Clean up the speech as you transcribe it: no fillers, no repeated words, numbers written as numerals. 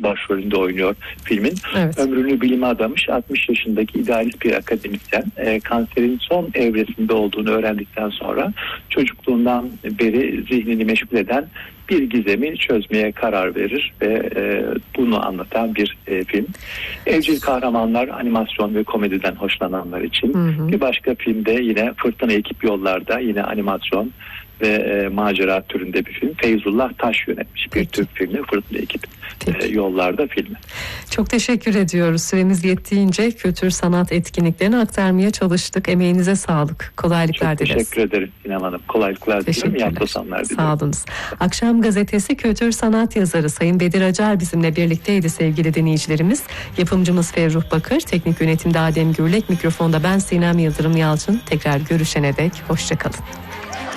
başrolünde oynuyor filmin. Evet. Ömrünü bilime adamış 60 yaşındaki idealist bir akademisyen. Kanserin son evresinde olduğunu öğrendikten sonra çocukluğundan beri zihnini meşgul eden bir gizemi çözmeye karar verir ve bunu anlatan bir film. Evcil kahramanlar, animasyon ve komediden hoşlananlar için. Bir başka filmde yine Fırtına Ekip Yollar'da, yine animasyon ve macera türünde bir film. Feyzullah Taş yönetmiş bir Türk filmi, Fırtına Ekip Yollar'da filmi. Çok teşekkür ediyoruz. Süremiz yettiğince kültür sanat etkinliklerini aktarmaya çalıştık. Emeğinize sağlık. Kolaylıklar dileriz. Teşekkür ederim İrem Hanım. Kolaylıklar dilerim. İyi hafta sonları dilerim. Sağ olunuz. Akşam Gazetesi kültür sanat yazarı Sayın Bedir Acar bizimle birlikteydi sevgili dinleyicilerimiz. Yapımcımız Ferruh Bakır, teknik yönetimde Adem Gürlek, mikrofonda ben Sinem Yıldırım Yalçın. Tekrar görüşene dek hoşça kalın.